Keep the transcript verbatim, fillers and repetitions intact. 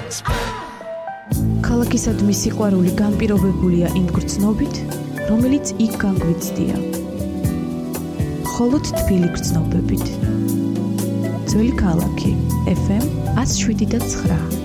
ქალაქისადმი სიყვარული განპირობებულია იმ გრძნობით, რომელიც იქ განგვიცდია. მხოლოდ თბილი გრძნობებით. ძველი ქალაქი, ეფ ემ one oh seven point nine